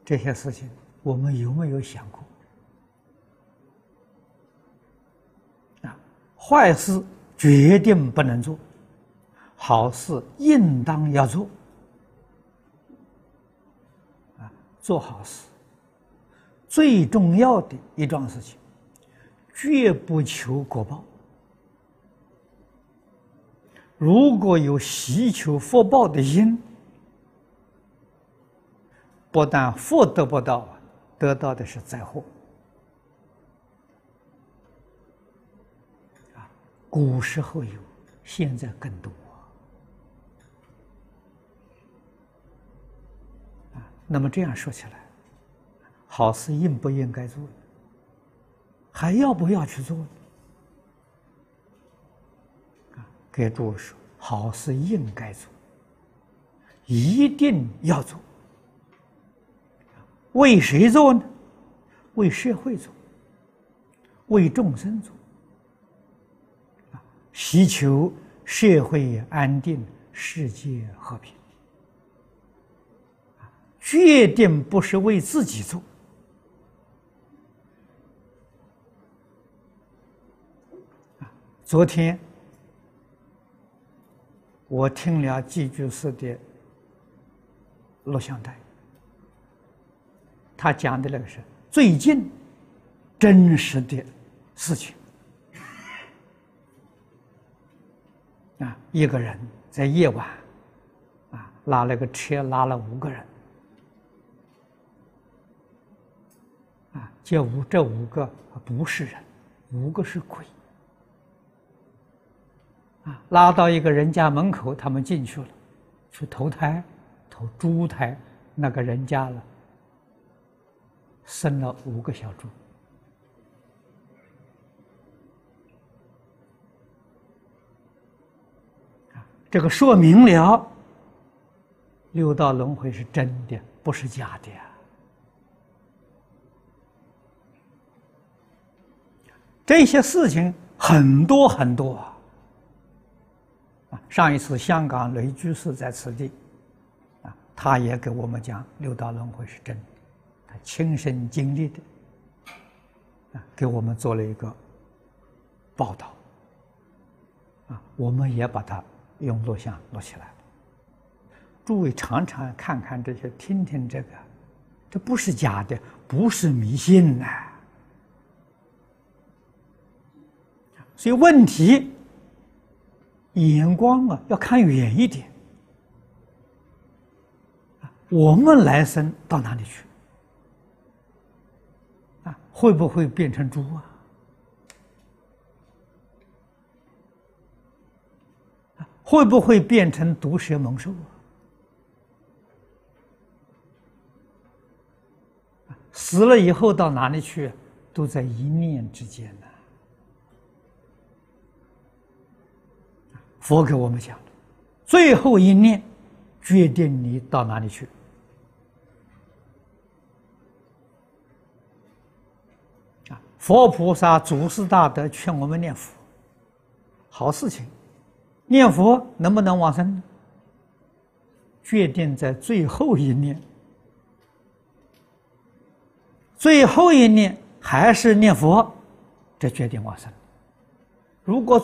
这些事情，我们有没有想过？坏事决定不能做，好事应当要做。做好事最重要的一桩事情，绝不求果报。如果有希求福报的心，不但福得不到，得到的是灾祸。古时候有，现在更多。那么这样说起来，好事应不应该做呢？还要不要去做呢？给诸位说，好事应该做，一定要做。为谁做呢？为社会做，为众生做。希求社会安定，世界和平。决定不是为自己做。昨天我听了寄居士的录像带，他讲的那个是最近真实的事情。一个人在夜晚，拉了个车，拉了5个人，这5个不是人，5个是鬼。拉到一个人家门口，他们进去了，去投胎，投猪胎，那个人家了，生了5个小猪。这个说明了六道轮回是真的，不是假的。这些事情很多很多。上一次香港雷居士在此地，他也给我们讲六道轮回是真的，他亲身经历的，给我们做了一个报道。我们也把它用录像录起来了。诸位常常看看这些，听听这个，这不是假的，不是迷信呐。所以问题眼光要看远一点。我们来生到哪里去？会不会变成猪啊？会不会变成毒蛇猛兽啊？死了以后到哪里去？都在一念之间呢。佛给我们讲了，最后一念决定你到哪里去。佛菩萨祖师大德劝我们念佛，好事情。念佛能不能往生呢？决定在最后一念。最后一念还是念佛，这决定往生。如果